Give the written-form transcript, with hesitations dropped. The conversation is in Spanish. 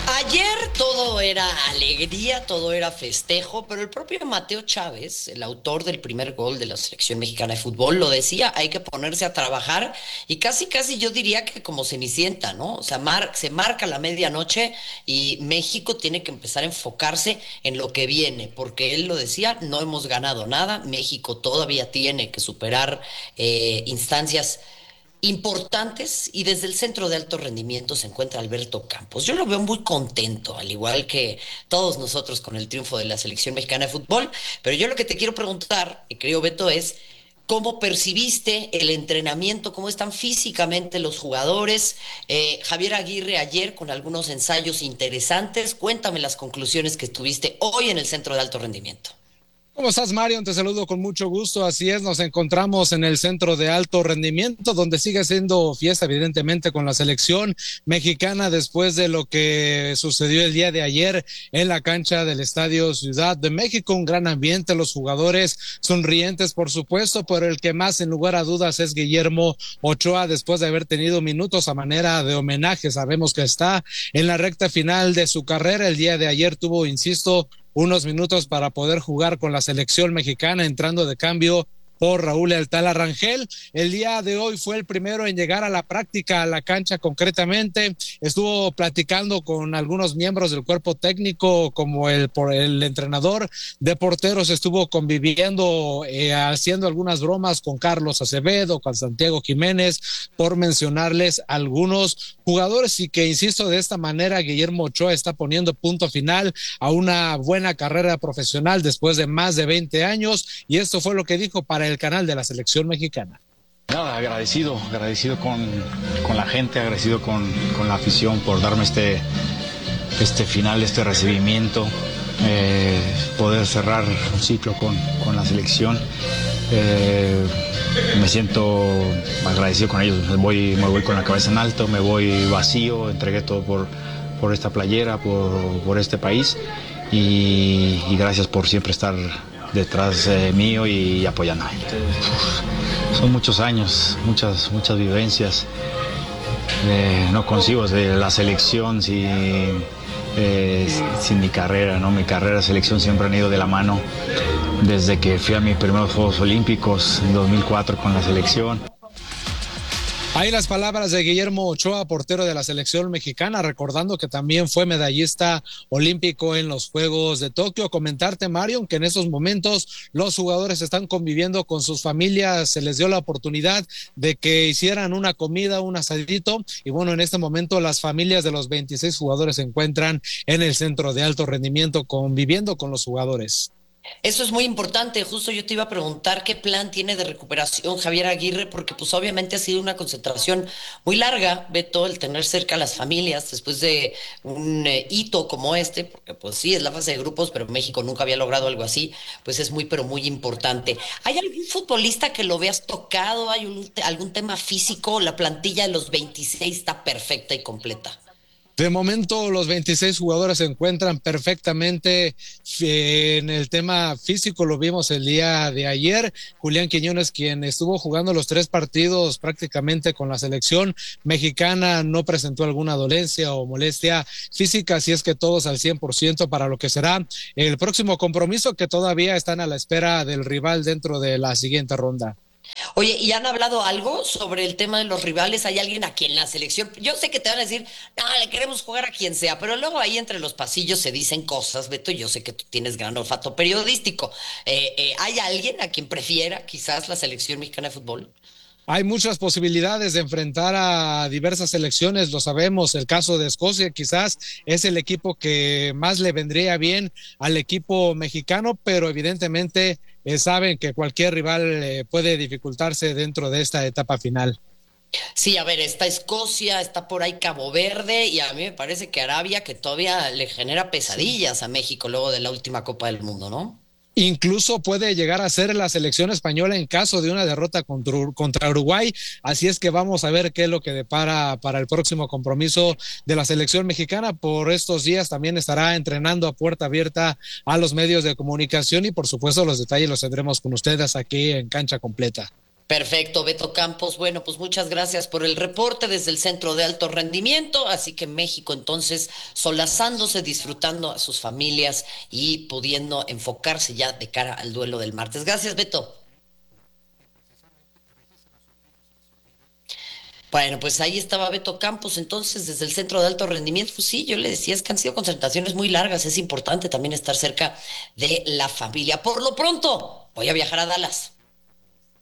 Ayer todo era alegría, todo era festejo, pero el propio Mateo Chávez, el autor del primer gol de la selección mexicana de fútbol, lo decía, hay que ponerse a trabajar y casi, casi yo diría que como Cenicienta, ¿no? O sea, se marca la medianoche y México tiene que empezar a enfocarse en lo que viene, porque él lo decía, no hemos ganado nada, México todavía tiene que superar instancias importantes y desde el centro de alto rendimiento se encuentra Alberto Campos. Yo lo veo muy contento, al igual que todos nosotros con el triunfo de la selección mexicana de fútbol, pero yo lo que te quiero preguntar, mi querido Beto, es ¿cómo percibiste el entrenamiento? ¿Cómo están físicamente los jugadores? Javier Aguirre ayer con algunos ensayos interesantes. Cuéntame las conclusiones que tuviste hoy en el centro de alto rendimiento. ¿Cómo estás, Marion? Te saludo con mucho gusto. Así es, nos encontramos en el centro de alto rendimiento, donde sigue siendo fiesta, evidentemente, con la selección mexicana después de lo que sucedió el día de ayer en la cancha del Estadio Ciudad de México. Un gran ambiente, los jugadores sonrientes, por supuesto, pero el que más, sin lugar a dudas, es Guillermo Ochoa, después de haber tenido minutos a manera de homenaje. Sabemos que está en la recta final de su carrera. El día de ayer tuvo, insisto, unos minutos para poder jugar con la selección mexicana, entrando de cambio por Raúl Altala Rangel. El día de hoy fue el primero en llegar a la práctica, a la cancha concretamente. Estuvo platicando con algunos miembros del cuerpo técnico, como el entrenador de porteros, estuvo conviviendo, haciendo algunas bromas con Carlos Acevedo, con Santiago Jiménez, por mencionarles algunos jugadores, y que, insisto, de esta manera Guillermo Ochoa está poniendo punto final a una buena carrera profesional después de más de 20 años, y esto fue lo que dijo para el canal de la selección mexicana. Nada, agradecido con la gente, agradecido con la afición por darme este final, este recibimiento, poder cerrar un ciclo con la selección. Me siento agradecido con ellos, me voy con la cabeza en alto, me voy vacío, entregué todo por esta playera, por este país, y gracias por siempre estar detrás mío y apoyándome. Son muchos años, muchas vivencias. No consigo de la selección sin mi carrera, ¿no? Mi carrera y selección siempre han ido de la mano desde que fui a mis primeros Juegos Olímpicos en 2004 con la selección. Ahí las palabras de Guillermo Ochoa, portero de la selección mexicana, recordando que también fue medallista olímpico en los Juegos de Tokio. Comentarte, Marion, que en estos momentos los jugadores están conviviendo con sus familias, se les dio la oportunidad de que hicieran una comida, un asadito, y bueno, en este momento las familias de los 26 jugadores se encuentran en el centro de alto rendimiento conviviendo con los jugadores. Eso es muy importante, justo yo te iba a preguntar qué plan tiene de recuperación Javier Aguirre, porque pues obviamente ha sido una concentración muy larga, Beto, el tener cerca a las familias después de un hito como este, porque pues sí, es la fase de grupos, pero México nunca había logrado algo así, pues es muy, pero muy importante. ¿Hay algún futbolista que lo veas tocado? ¿Hay algún tema físico? La plantilla de los 26 está perfecta y completa. De momento, los 26 jugadores se encuentran perfectamente en el tema físico. Lo vimos el día de ayer. Julián Quiñones, quien estuvo jugando los 3 partidos prácticamente con la selección mexicana, no presentó alguna dolencia o molestia física, así es que todos al 100% para lo que será el próximo compromiso, que todavía están a la espera del rival dentro de la siguiente ronda. Oye, ¿y han hablado algo sobre el tema de los rivales? ¿Hay alguien aquí en la selección? Yo sé que te van a decir, no, le queremos jugar a quien sea, pero luego ahí entre los pasillos se dicen cosas, Beto, y yo sé que tú tienes gran olfato periodístico. ¿Hay alguien a quien prefiera quizás la selección mexicana de fútbol? Hay muchas posibilidades de enfrentar a diversas selecciones, lo sabemos. El caso de Escocia quizás es el equipo que más le vendría bien al equipo mexicano, pero evidentemente saben que cualquier rival puede dificultarse dentro de esta etapa final. Sí, a ver, está Escocia, está por ahí Cabo Verde, y a mí me parece que Arabia, que todavía le genera pesadillas a México luego de la última Copa del Mundo, ¿no? Incluso puede llegar a ser la selección española en caso de una derrota contra Uruguay. Así es que vamos a ver qué es lo que depara para el próximo compromiso de la selección mexicana. Por estos días también estará entrenando a puerta abierta a los medios de comunicación, y por supuesto los detalles los tendremos con ustedes aquí en Cancha Completa. Perfecto, Beto Campos. Bueno, pues muchas gracias por el reporte desde el Centro de Alto Rendimiento. Así que México entonces solazándose, disfrutando a sus familias y pudiendo enfocarse ya de cara al duelo del martes. Gracias, Beto. Bueno, pues ahí estaba Beto Campos, entonces desde el Centro de Alto Rendimiento, pues sí, yo le decía, es que han sido concentraciones muy largas, es importante también estar cerca de la familia. Por lo pronto, voy a viajar a Dallas.